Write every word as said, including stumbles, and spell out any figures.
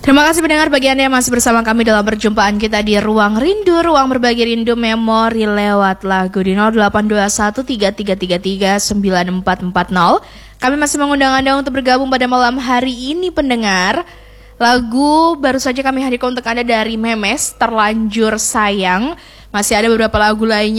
Terima kasih pendengar bagi Anda yang masih bersama kami dalam perjumpaan kita di Ruang Rindu, Ruang Berbagi Rindu Memori lewat lagu di nol delapan dua satu tiga tiga tiga tiga sembilan empat empat nol. Kami masih mengundang Anda untuk bergabung pada malam hari ini pendengar. Lagu baru saja kami hadirkan untuk Anda dari Memes, Terlanjur Sayang. Masih ada beberapa lagu lainnya